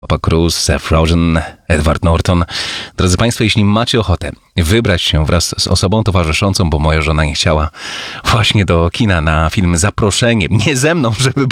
Papa Cruz, Seth Rogen, Edward Norton. Drodzy Państwo, jeśli macie ochotę wybrać się wraz z osobą towarzyszącą, bo moja żona nie chciała, właśnie do kina na film Zaproszenie, nie ze mną, żeby